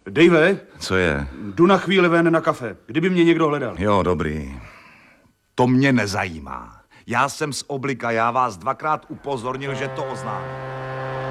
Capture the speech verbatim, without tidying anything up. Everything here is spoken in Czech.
Dave, Co je? jdu na chvíli ven na kafe, kdyby mě někdo hledal. Jo, dobrý. To mě nezajímá. Já jsem z Oblika, já vás dvakrát upozornil, že to oznámím.